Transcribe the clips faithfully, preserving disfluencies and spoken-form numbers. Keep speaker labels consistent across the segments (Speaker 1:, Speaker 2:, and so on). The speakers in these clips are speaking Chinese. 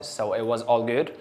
Speaker 1: So it was all good.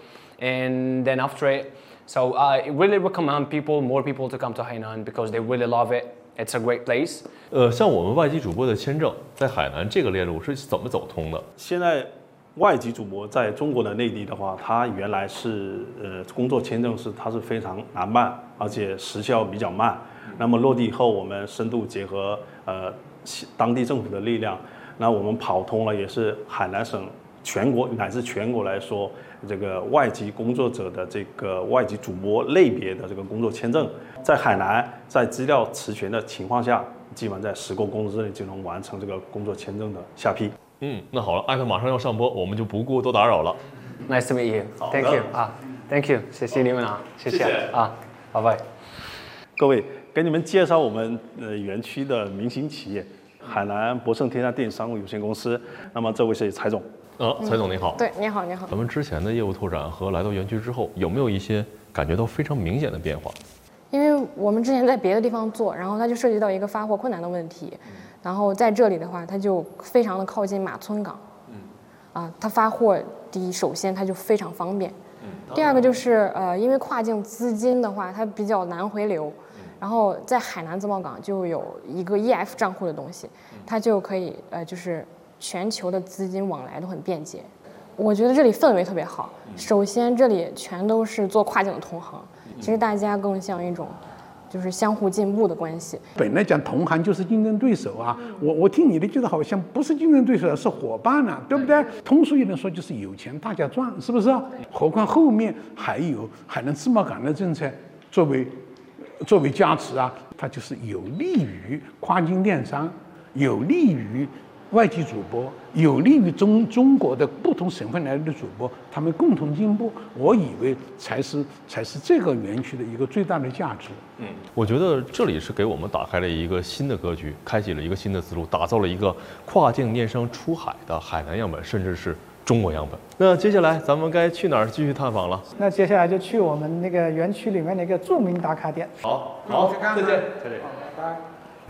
Speaker 1: And then after it, so I really recommend people, more people to come to Hainan because they really love it. It's a great place.
Speaker 2: 呃，像我们外籍主播的签证在海南这个链路是怎么走通的？
Speaker 3: 现在外籍主播在中国的内地的话，他原来是呃工作签证是它是非常难办，而且时效比较慢。那么落地以后，我们深度结合呃当地政府的力量，那我们跑通了，也是海南省全国乃至全国来说，这个外籍工作者的这个外籍主播类别的这个工作签证，在海南在资料齐全的情况下，基本在十个工作日内就能完成这个工作签证的下批。
Speaker 2: 嗯，那好了，艾特马上要上播，我们就不顾多打扰了。
Speaker 1: Nice to meet you. Thank you 啊 ，Thank you， 谢谢你们啊，谢谢啊，拜拜。
Speaker 3: 各位，给你们介绍我们呃园区的明星企业海南博盛天下电影商务有限公司。那么这位是蔡总。
Speaker 2: 呃，蔡总您好。
Speaker 4: 对，你好，你好。
Speaker 2: 咱们之前的业务拓展和来到园区之后，有没有一些感觉到非常明显的变化？
Speaker 4: 因为我们之前在别的地方做，然后它就涉及到一个发货困难的问题，然后在这里的话，它就非常的靠近马村港，嗯，啊，它发货第一，首先它就非常方便，嗯，第二个就是呃，因为跨境资金的话，它比较难回流，然后在海南自贸港就有一个 E F 账户的东西，它就可以呃，就是全球的资金往来都很便捷。我觉得这里氛围特别好，首先这里全都是做跨境的同行。其实大家更像一种，就是相互进步的关系。
Speaker 5: 本来讲同行就是竞争对手啊，我我听你的觉得好像不是竞争对手，是伙伴啊，对不对？通俗一点说就是有钱大家赚，是不是？何况后面还有海南自贸港的政策作为作为加持啊，它就是有利于跨境电商，有利于外籍主播，有利于中中国的不同省份来的主播，他们共同进步。我以为才是才是这个园区的一个最大的价值。
Speaker 2: 嗯，我觉得这里是给我们打开了一个新的格局，开启了一个新的思路，打造了一个跨境电商出海的海南样本，甚至是中国样本。那接下来咱们该去哪儿继续探访了？
Speaker 6: 那接下来就去我们那个园区里面的一个著名打卡点。
Speaker 2: 好，好，再见，再见，
Speaker 6: 拜拜。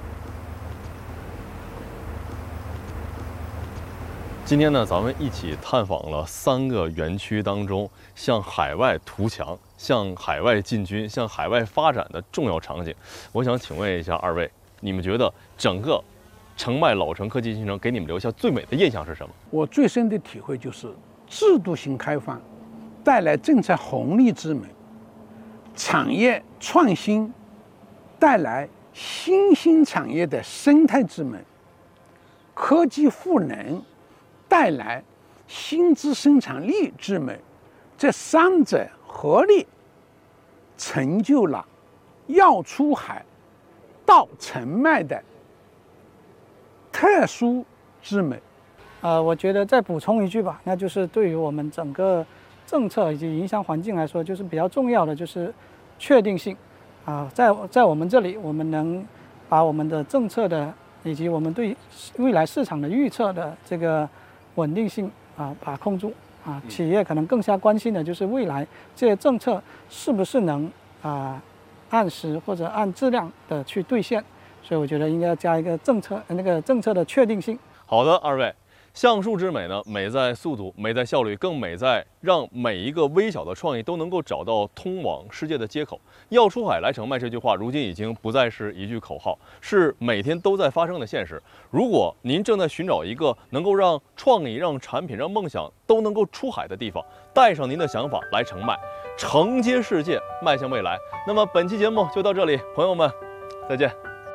Speaker 2: 今天呢，咱们一起探访了三个园区当中向海外图强、向海外进军、向海外发展的重要场景。我想请问一下二位，你们觉得整个澄迈老城科技新城给你们留下最美的印象是什么？
Speaker 5: 我最深的体会就是制度性开放带来政策红利之美，产业创新带来新兴产业的生态之美，科技赋能带来新质生产力之美，这三者合力成就了要出海到澄迈的特殊之美。
Speaker 6: 呃，我觉得再补充一句吧，那就是对于我们整个政策以及营商环境来说，就是比较重要的就是确定性啊、呃，在在我们这里，我们能把我们的政策的以及我们对未来市场的预测的这个稳定性啊把控住啊，企业可能更加关心的就是未来这些政策是不是能啊按时或者按质量的去兑现，所以我觉得应该要加一个政策那个政策的确定性。
Speaker 2: 好的，二位。橡树之美呢，美在速度，美在效率，更美在让每一个微小的创意都能够找到通往世界的接口。要出海来澄迈这句话，如今已经不再是一句口号，是每天都在发生的现实。如果您正在寻找一个能够让创意、让产品、让梦想都能够出海的地方，带上您的想法来澄迈，承接世界，迈向未来。那么本期节目就到这里，朋友们，再见。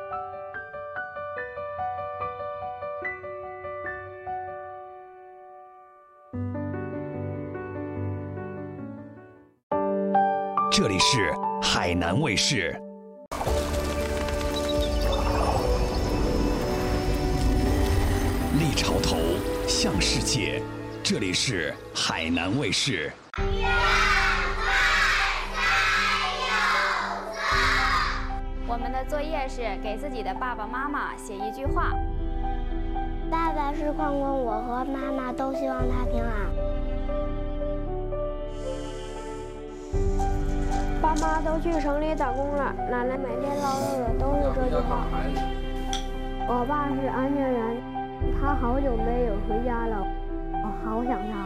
Speaker 7: 这里是海南卫视。立潮头，向世界。这里是海南卫视。
Speaker 8: 我们的作业是给自己的爸爸妈妈写一句话。
Speaker 9: 爸爸是矿工，我和妈妈都希望他平安。爸妈都去城里打工了，奶奶每天唠叨的都是这句话。我爸是安全员，他好久没有回家了，我好想他。